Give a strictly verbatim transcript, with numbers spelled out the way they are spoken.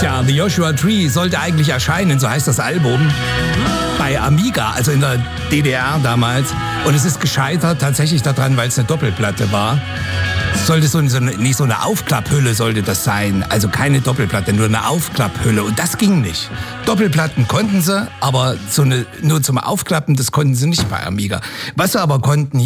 Tja, The Joshua Tree sollte eigentlich erscheinen, so heißt das Album, bei Amiga, also in der D D R damals. Und es ist gescheitert tatsächlich daran, weil es eine Doppelplatte war. Sollte so, so eine, nicht so eine Aufklapphülle sollte das sein, also keine Doppelplatte, nur eine Aufklapphülle. Und das ging nicht. Doppelplatten konnten sie, aber so eine, nur zum Aufklappen, das konnten sie nicht bei Amiga. Was sie aber konnten,